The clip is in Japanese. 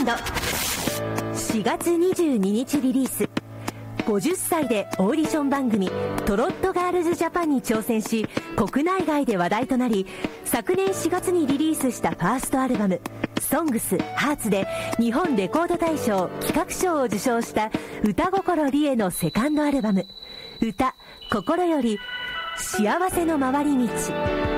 ンド。4月22日リリース。50歳でオーディション番組トロットガールズジャパンに挑戦し、国内外で話題となり、昨年4月にリリースしたファーストアルバムソングスハーツで日本レコード大賞企画賞を受賞した歌心理恵のセカンドアルバム歌心より幸せの回り道。